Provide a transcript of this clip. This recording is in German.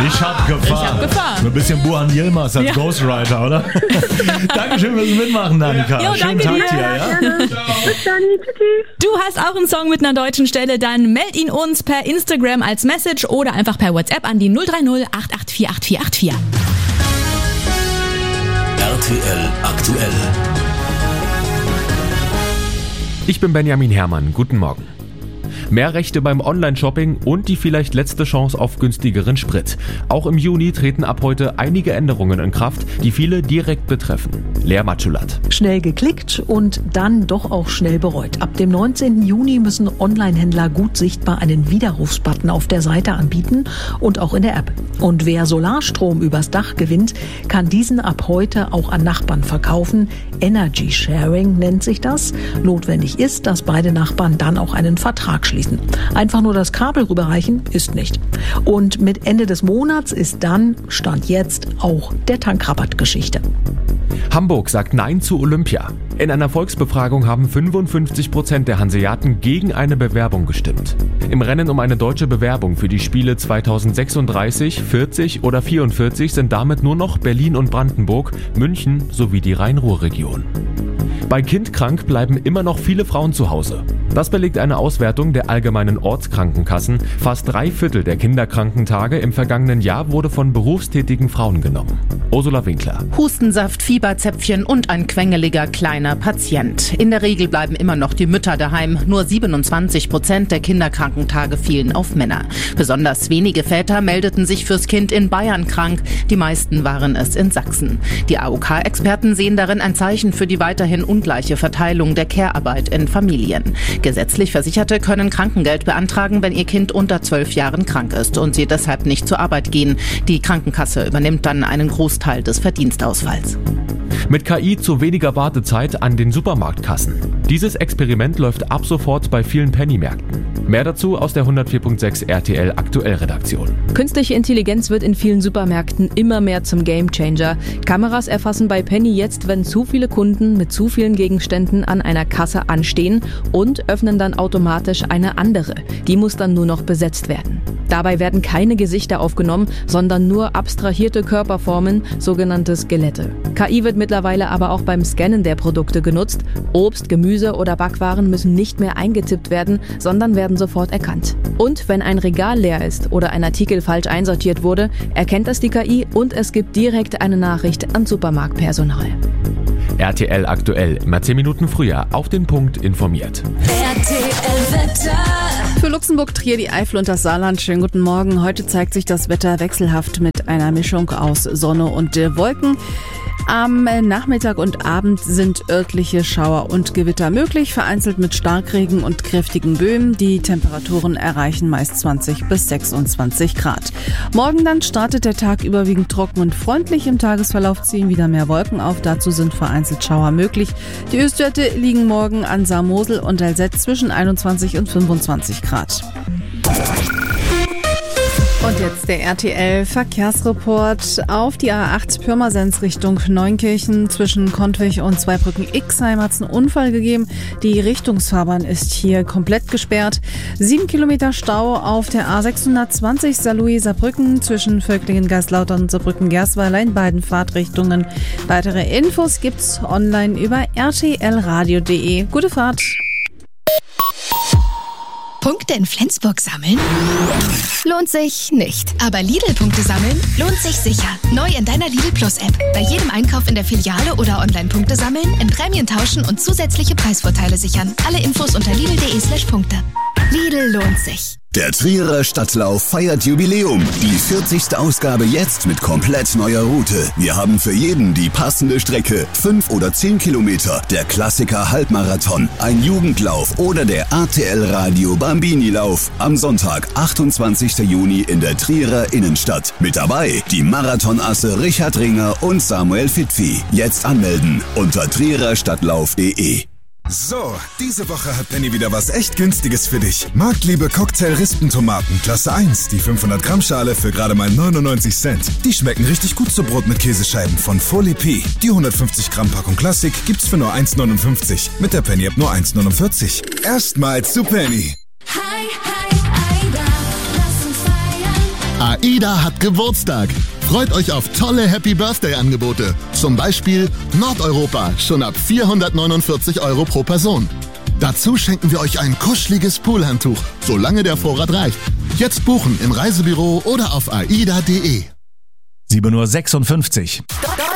Ich hab Gefahr. So ein bisschen Buhan Yilmaz als Ghostwriter, oder? Dankeschön fürs Mitmachen, Danica. Jo, schönen danke Tag dir. dir, ja? Bis dann, tschüssi. Du hast auch einen Song mit einer deutschen Stelle, dann meld ihn uns per Instagram als Message oder einfach per WhatsApp an die 030 884 8484. RTL aktuell. Ich bin Benjamin Herrmann, guten Morgen. Mehr Rechte beim Online-Shopping und die vielleicht letzte Chance auf günstigeren Sprit. Auch im Juni treten ab heute einige Änderungen in Kraft, die viele direkt betreffen. Lea Matschulat. Schnell geklickt und dann doch auch schnell bereut. Ab dem 19. Juni müssen Online-Händler gut sichtbar einen Widerrufsbutton auf der Seite anbieten und auch in der App. Und wer Solarstrom übers Dach gewinnt, kann diesen ab heute auch an Nachbarn verkaufen. Energy Sharing nennt sich das. Notwendig ist, dass beide Nachbarn dann auch einen Vertrag schließen. Einfach nur das Kabel rüberreichen ist nicht. Und mit Ende des Monats ist dann, Stand jetzt, auch der Tankrabatt Geschichte. Hamburg sagt Nein zu Olympia. In einer Volksbefragung haben 55% der Hanseaten gegen eine Bewerbung gestimmt. Im Rennen um eine deutsche Bewerbung für die Spiele 2036, 40 oder 44 sind damit nur noch Berlin und Brandenburg, München sowie die Rhein-Ruhr-Region. Bei Kindkrank bleiben immer noch viele Frauen zu Hause. Das belegt eine Auswertung der allgemeinen Ortskrankenkassen. Fast 3/4 der Kinderkrankentage im vergangenen Jahr wurde von berufstätigen Frauen genommen. Ursula Winkler. Hustensaft, Fieberzäpfchen und ein quengeliger kleiner Patient. In der Regel bleiben immer noch die Mütter daheim. Nur 27% der Kinderkrankentage fielen auf Männer. Besonders wenige Väter meldeten sich fürs Kind in Bayern krank. Die meisten waren es in Sachsen. Die AOK-Experten sehen darin ein Zeichen für die weiterhin ungleiche Verteilung der Care-Arbeit in Familien. Gesetzlich Versicherte können Krankengeld beantragen, wenn ihr Kind unter 12 Jahren krank ist und sie deshalb nicht zur Arbeit gehen. Die Krankenkasse übernimmt dann einen Großteil des Verdienstausfalls. Mit KI zu weniger Wartezeit an den Supermarktkassen. Dieses Experiment läuft ab sofort bei vielen Penny-Märkten. Mehr dazu aus der 104.6 RTL aktuell Redaktion. Künstliche Intelligenz wird in vielen Supermärkten immer mehr zum Gamechanger. Kameras erfassen bei Penny jetzt, wenn zu viele Kunden mit zu vielen Gegenständen an einer Kasse anstehen und öffnen dann automatisch eine andere. Die muss dann nur noch besetzt werden. Dabei werden keine Gesichter aufgenommen, sondern nur abstrahierte Körperformen, sogenannte Skelette. KI wird mittlerweile aber auch beim Scannen der Produkte genutzt. Obst, Gemüse oder Backwaren müssen nicht mehr eingetippt werden, sondern werden sofort erkannt. Und wenn ein Regal leer ist oder ein Artikel falsch einsortiert wurde, erkennt das die KI und es gibt direkt eine Nachricht an Supermarktpersonal. RTL aktuell, immer 10 Minuten früher auf den Punkt informiert. RTL Wetter. Für Luxemburg, Trier, die Eifel und das Saarland. Schönen guten Morgen. Heute zeigt sich das Wetter wechselhaft mit einer Mischung aus Sonne und Wolken. Am Nachmittag und Abend sind örtliche Schauer und Gewitter möglich, vereinzelt mit Starkregen und kräftigen Böen. Die Temperaturen erreichen meist 20 bis 26 Grad. Morgen dann startet der Tag überwiegend trocken und freundlich. Im Tagesverlauf ziehen wieder mehr Wolken auf. Dazu sind vereinzelt Schauer möglich. Die Höchstwerte liegen morgen an Saar-Mosel und Elset zwischen 21 und 25 Grad. Und jetzt der RTL-Verkehrsreport. Auf die A8 Pirmasens Richtung Neunkirchen zwischen Kontwig und Zweibrücken-Ixheim hat es einen Unfall gegeben. Die Richtungsfahrbahn ist hier komplett gesperrt. 7 Kilometer Stau auf der A620 Saarlouis-Saarbrücken zwischen Völklingen-Geislautern und Saarbrücken-Gersweiler in beiden Fahrtrichtungen. Weitere Infos gibt's online über rtlradio.de. Gute Fahrt! Punkte in Flensburg sammeln? Lohnt sich nicht. Aber Lidl-Punkte sammeln lohnt sich sicher. Neu in deiner Lidl Plus App. Bei jedem Einkauf in der Filiale oder Online-Punkte sammeln, in Prämien tauschen und zusätzliche Preisvorteile sichern. Alle Infos unter lidl.de/Punkte. Lidl lohnt sich. Der Trierer Stadtlauf feiert Jubiläum. Die 40. Ausgabe jetzt mit komplett neuer Route. Wir haben für jeden die passende Strecke. 5 oder 10 Kilometer, der Klassiker Halbmarathon, ein Jugendlauf oder der RTL Radio Bambini-Lauf. Am Sonntag, 28. Juni in der Trierer Innenstadt. Mit dabei die Marathonasse Richard Ringer und Samuel Fitfi. Jetzt anmelden unter triererstadtlauf.de. So, diese Woche hat Penny wieder was echt Günstiges für dich. Marktliebe Cocktail-Rispentomaten, Klasse 1, die 500 Gramm Schale für gerade mal 99 Cent. Die schmecken richtig gut zu Brot mit Käsescheiben von Folie P. Die 150 Gramm Packung Klassik gibt's für nur 1,59. Mit der Penny App nur 1,49. Erstmals zu Penny. Hi, hi, Aida, lass uns feiern. AIDA hat Geburtstag. Freut euch auf tolle Happy Birthday Angebote. Zum Beispiel Nordeuropa, schon ab 449 € pro Person. Dazu schenken wir euch ein kuscheliges Poolhandtuch, solange der Vorrat reicht. Jetzt buchen im Reisebüro oder auf aida.de. 7:56 Uhr.